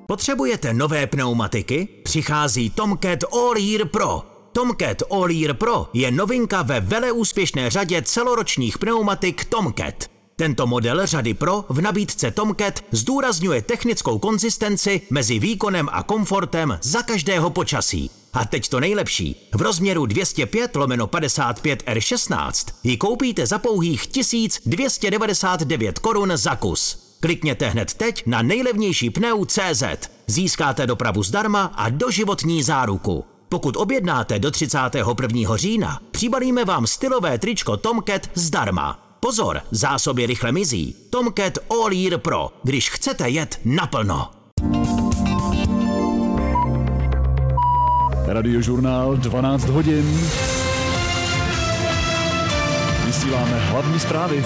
Potřebujete nové pneumatiky? Přichází Tomcat All Year Pro. Tomcat All Year Pro je novinka ve veleúspěšné řadě celoročních pneumatik Tomcat. Tento model řady Pro v nabídce Tomcat zdůrazňuje technickou konzistenci mezi výkonem a komfortem za každého počasí. A teď to nejlepší. V rozměru 205/55 R16 ji koupíte za pouhých 1299 korun za kus. Klikněte hned teď na nejlevnější pneu.cz. Získáte dopravu zdarma a doživotní záruku. Pokud objednáte do 31. října, přibalíme vám stylové tričko Tomcat zdarma. Pozor, zásoby rychle mizí. Tomcat All Year Pro, když chcete jet naplno. Radiožurnál 12 hodin. Vysíláme hlavní zprávy.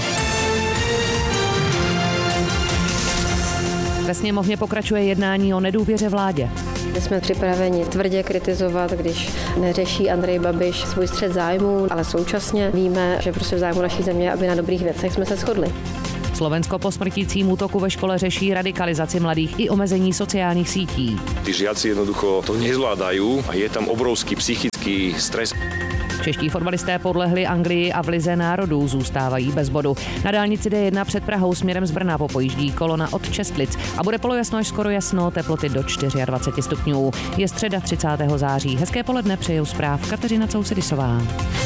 Ve sněmovně pokračuje jednání o nedůvěře vládě. My jsme připraveni tvrdě kritizovat, když neřeší Andrej Babiš svůj střet zájmů, ale současně víme, že prostě v zájmu naší země, aby na dobrých věcech jsme se shodli. Slovensko po smrtícím útoku ve škole řeší radikalizaci mladých i omezení sociálních sítí. Tí žiaci jednoducho to nezvládajú a je tam obrovský psychický stres. Čeští fotbalisté podlehli Anglii a v lize národů zůstávají bez bodu. Na dálnici D1 před Prahou směrem z Brna popojíždí kolona od Čestlic a bude polojasno až skoro jasno, teploty do 24 stupňů. Je středa 30. září. Hezké poledne přejou zpráv Kateřina Cousedisová.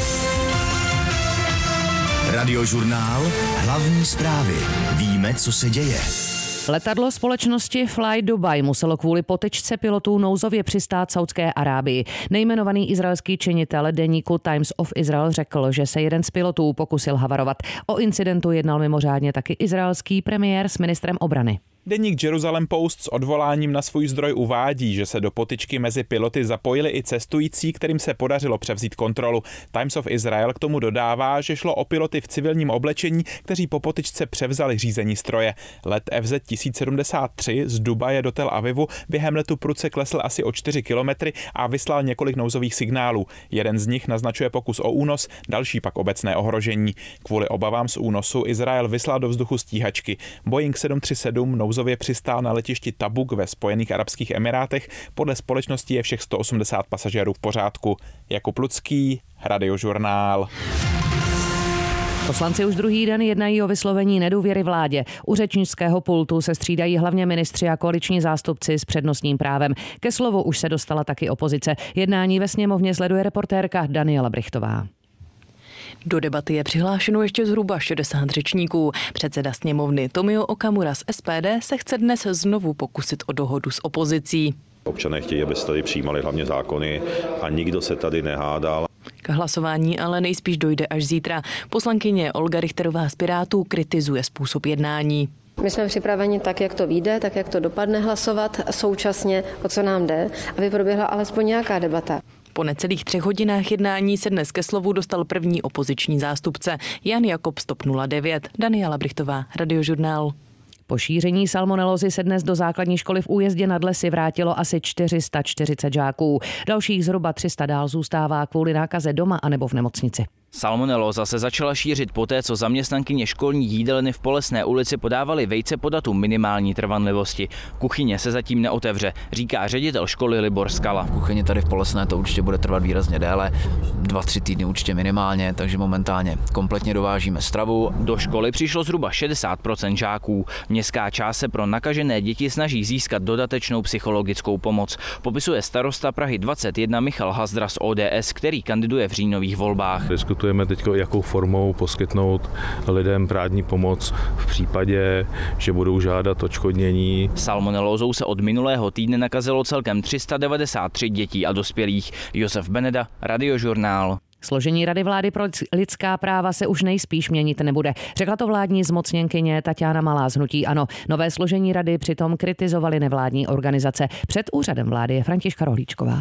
Radiožurnál hlavní zprávy. Víme, co se děje. Letadlo společnosti Fly Dubai muselo kvůli potyčce pilotů nouzově přistát Saudské Arábii. Nejmenovaný izraelský činitel deníku Times of Israel řekl, že se jeden z pilotů pokusil havarovat. O incidentu jednal mimořádně taky izraelský premiér s ministrem obrany. Deník Jerusalem Post s odvoláním na svůj zdroj uvádí, že se do potyčky mezi piloty zapojili i cestující, kterým se podařilo převzít kontrolu. Times of Israel k tomu dodává, že šlo o piloty v civilním oblečení, kteří po potyčce převzali řízení stroje. Let FZ 1073 z Dubaje do Tel Avivu během letu prudce klesl asi o 4 kilometry a vyslal několik nouzových signálů. Jeden z nich naznačuje pokus o únos, další pak obecné ohrožení. Kvůli obavám z únosu Izrael vyslal do vzduchu stíhačky. Boeing 737 nouzově přistál na letišti Tabuk ve Spojených arabských emirátech. Podle společnosti je všech 180 pasažérů v pořádku. Jakub Lucký, Radiožurnál. Poslanci už druhý den jednají o vyslovení nedůvěry vládě. U řečnického pultu se střídají hlavně ministři a koaliční zástupci s přednostním právem. Ke slovu už se dostala taky opozice. Jednání ve sněmovně sleduje reportérka Daniela Brichtová. Do debaty je přihlášeno ještě zhruba 60 řečníků. Předseda sněmovny Tomio Okamura z SPD se chce dnes znovu pokusit o dohodu s opozicí. Občané chtějí, aby se tady přijímali hlavně zákony a nikdo se tady nehádal. K hlasování ale nejspíš dojde až zítra. Poslankyně Olga Richterová z Pirátů kritizuje způsob jednání. My jsme připraveni tak, jak to vyjde, tak, jak to dopadne hlasovat, současně o co nám jde, aby proběhla alespoň nějaká debata. Po necelých 3 hodinách jednání se dnes ke slovu dostal první opoziční zástupce Jan Jakob z TOP 09. Daniela Brichtová, Radiožurnál. Po šíření salmonelózy se dnes do základní školy v Újezdě nad Lesy vrátilo asi 440 žáků. Dalších zhruba 300 dál zůstává kvůli nákaze doma anebo v nemocnici. Salmonelóza se začala šířit poté, co zaměstnankyně školní jídelny v Polesné ulici podávaly vejce po datu minimální trvanlivosti. Kuchyně se zatím neotevře, říká ředitel školy Libor Skala. V kuchyni tady v Polesné to určitě bude trvat výrazně déle, 2-3 týdny určitě minimálně, takže momentálně kompletně dovážíme stravu. Do školy přišlo zhruba 60% žáků. Městská část se pro nakažené děti snaží získat dodatečnou psychologickou pomoc. Popisuje starosta Prahy 21 Michal Hazdra z ODS, který kandiduje v říjnových volbách. Diskutujeme teď, jakou formou poskytnout lidem právní pomoc v případě, že budou žádat odškodnění. Salmonelózou se od minulého týdne nakazilo celkem 393 dětí a dospělých. Josef Beneda, Radiožurnál. Složení Rady vlády pro lidská práva se už nejspíš měnit nebude. Řekla to vládní zmocněnkyně Taťána Malá z hnutí ANO. Nové složení rady přitom kritizovali nevládní organizace. Před úřadem vlády je Františka Rohlíčková.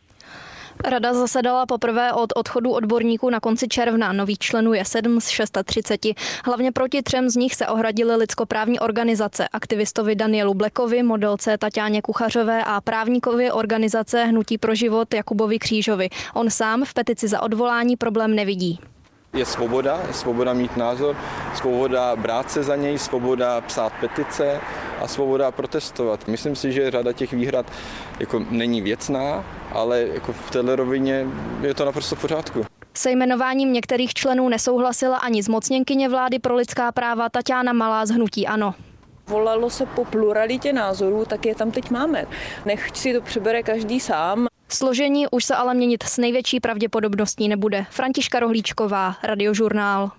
Rada zasedala poprvé od odchodu odborníků na konci června. Nových členů je 7 z 630. Hlavně proti 3 z nich se ohradily lidskoprávní organizace. Aktivistovi Danielu Blekovi, modelce Taťáně Kuchařové a právníkovi organizace Hnutí pro život Jakubovi Křížovi. On sám v petici za odvolání problém nevidí. Je svoboda mít názor, svoboda brát se za něj, svoboda psát petice a svoboda protestovat. Myslím si, že řada těch výhrad jako není věcná, ale jako v této rovině je to naprosto v pořádku. Se jmenováním některých členů nesouhlasila ani zmocněnkyně vlády pro lidská práva Taťána Malá z hnutí ANO. Volalo se po pluralitě názorů, tak je tam teď máme. Nechť si to přebere každý sám. Složení už se ale měnit s největší pravděpodobností nebude. Františka Rohlíčková, Radiožurnál.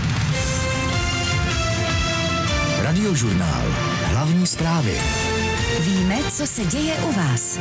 Radiožurnál. Hlavní zprávy. Víme, co se děje u vás.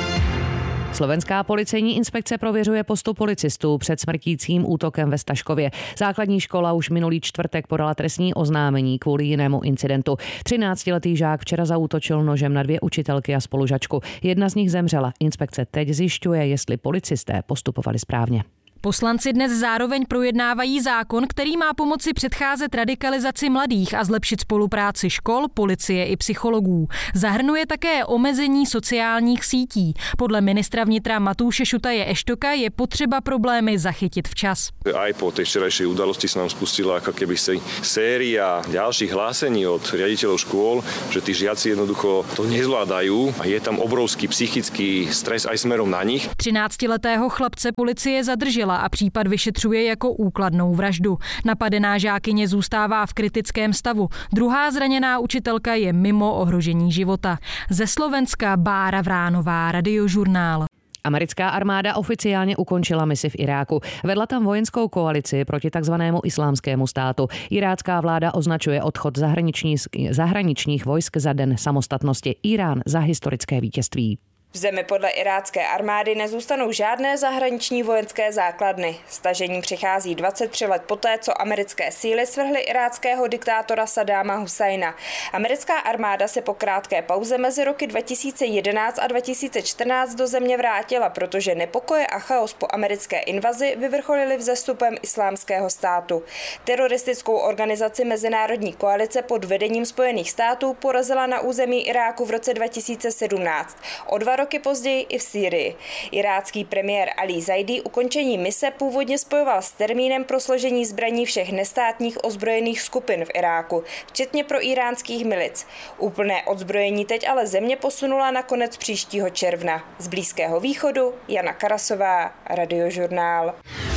Slovenská policejní inspekce prověřuje postup policistů před smrtícím útokem ve Staškově. Základní škola už minulý čtvrtek podala trestní oznámení kvůli jinému incidentu. 13letý žák včera zaútočil nožem na 2 učitelky a spolužačku. Jedna z nich zemřela. Inspekce teď zjišťuje, jestli policisté postupovali správně. Poslanci dnes zároveň projednávají zákon, který má pomoci předcházet radikalizaci mladých a zlepšit spolupráci škol, policie i psychologů. Zahrnuje také omezení sociálních sítí. Podle ministra vnitra Matúše Šutaje Eštoka je potřeba problémy zachytit včas. Aj po tej včerajšej udalosti sa nám spustila ako keby séria ďalších hlásení od riaditeľov škôl, že tí žiaci jednoducho to nezvládajú a je tam obrovský psychický stres aj smerom na nich. 13letého chlapce policie zadržela a případ vyšetřuje jako úkladnou vraždu. Napadená žákyně zůstává v kritickém stavu. Druhá zraněná učitelka je mimo ohrožení života. Ze Slovenska Bára Vránová, Radiožurnál. Americká armáda oficiálně ukončila misi v Iráku. Vedla tam vojenskou koalici proti takzvanému islámskému státu. Irácká vláda označuje odchod zahraničních vojsk za den samostatnosti. Irán za historické vítězství. V zemi podle irácké armády nezůstanou žádné zahraniční vojenské základny. Stažení přichází 23 let poté, co americké síly svrhly iráckého diktátora Saddáma Husajna. Americká armáda se po krátké pauze mezi roky 2011 a 2014 do země vrátila, protože nepokoje a chaos po americké invazi vyvrcholily vzestupem islámského státu. Teroristickou organizaci Mezinárodní koalice pod vedením Spojených států porazila na území Iráku v roce 2017. O 2 roky později i v Sýrii. Irácký premiér Ali Zaidi ukončení mise původně spojoval s termínem pro složení zbraní všech nestátních ozbrojených skupin v Iráku, včetně proiránských milic. Úplné odzbrojení teď ale země posunula na konec příštího června. Z Blízkého východu Jana Karasová, Radiožurnál.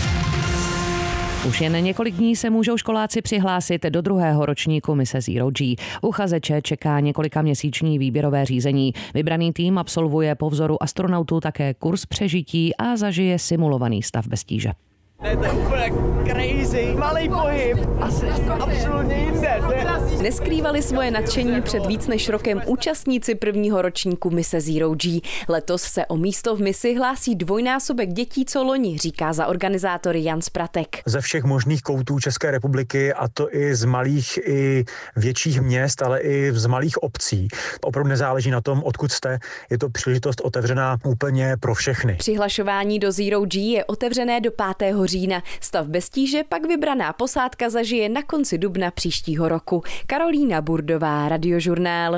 Už jen několik dní se můžou školáci přihlásit do 2. ročníku mise Zero G. Uchazeče čeká několikaměsíční výběrové řízení. Vybraný tým absolvuje po vzoru astronautů také kurz přežití a zažije simulovaný stav bez tíže. To je úplně crazy, malý pohyb, asi absolutně jinde. Neskrývali svoje nadšení před víc než rokem účastníci 1. ročníku mise Zero G. Letos se o místo v misi hlásí dvojnásobek dětí, co loni, říká za organizátory Jan Spratek. Ze všech možných koutů České republiky, a to i z malých i větších měst, ale i z malých obcí. Opravdu nezáleží na tom, odkud jste, je to příležitost otevřená úplně pro všechny. Přihlašování do Zero G je otevřené do 5. října. Stav bez tíže pak vybraná posádka zažije na konci dubna příštího roku. Karolína Burdová, Radiožurnál.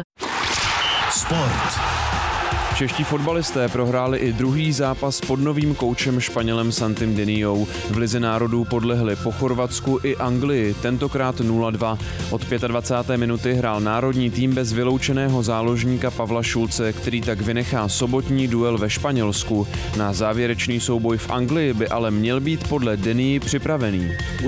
Sport. Čeští fotbalisté prohráli i druhý zápas pod novým koučem Španělem Santim Diniou. V lize národů podlehli po Chorvatsku i Anglii, tentokrát 0-2. Od 25. minuty hrál národní tým bez vyloučeného záložníka Pavla Šulce, který tak vynechá sobotní duel ve Španělsku. Na závěrečný souboj v Anglii by ale měl být podle Denii připravený.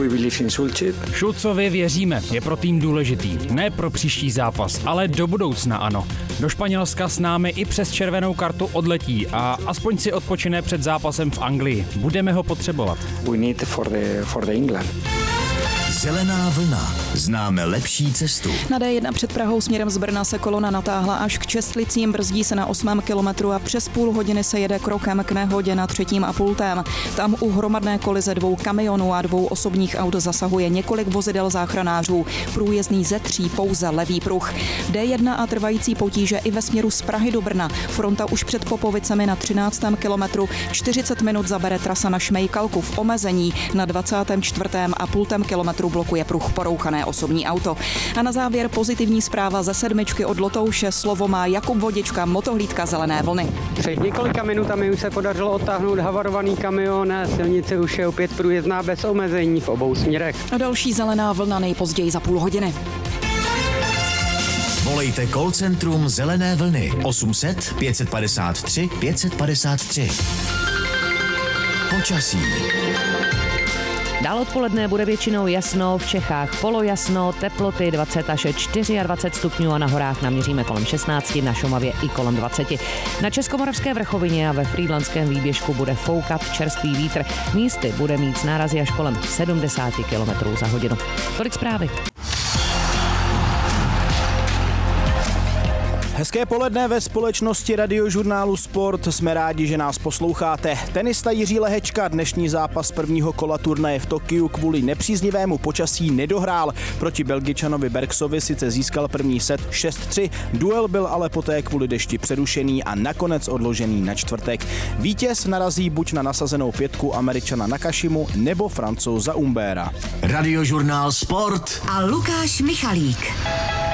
Šulcovi věříme, je pro tým důležitý. Ne pro příští zápas, ale do budoucna ano. Do Španělska s námi i přes červenou kartu odletí a aspoň si odpočine před zápasem v Anglii. Budeme ho potřebovat. We need for the England. Zelená vlna. Známe lepší cestu. Na D1 před Prahou směrem z Brna se kolona natáhla až k Čestlicím, brzdí se na 8. kilometru a přes půl hodiny se jede krokem k nehodě na 3. a pultem. Tam u hromadné kolize 2 kamionů a 2 osobních aut zasahuje několik vozidel záchranářů. Průjezdný ze 3 pouze levý pruh. D1 a trvající potíže i ve směru z Prahy do Brna. Fronta už před Popovicemi na 13. kilometru. 40 minut zabere trasa na Šmejkalku v omezení na 24. a pultem kilometru centru blokuje pruh porouchané osobní auto. A na závěr pozitivní zpráva ze sedmičky od Lotouše. Slovo má Jakub Vodička, motohlídka Zelené vlny. Před několika minutami už se podařilo odtáhnout havarovaný kamion. Silnice už je opět průjezdná bez omezení v obou směrech. A další Zelená vlna nejpozději za půl hodiny. Volejte call centrum Zelené vlny 800 553 553. Počasí. Dál odpoledne bude většinou jasno, v Čechách polojasno, teploty 20 až 24 stupňů a na horách naměříme kolem 16, na Šumavě i kolem 20. Na Českomoravské vrchovině a ve Frýdlantském výběžku bude foukat čerstvý vítr. Místy bude mít nárazy až kolem 70 km za hodinu. Tolik zprávy. Hezké poledne ve společnosti Radiožurnálu Sport. Jsme rádi, že nás posloucháte. Tenista Jiří Lehečka dnešní zápas prvního kola turnaje v Tokiu kvůli nepříznivému počasí nedohrál. Proti Belgičanovi Bergsovi sice získal první set 6-3, duel byl ale poté kvůli dešti přerušený a nakonec odložený na čtvrtek. Vítěz narazí buď na nasazenou pětku Američana Nakashimu nebo Francouza Humbera. Radiožurnál Sport a Lukáš Michalík.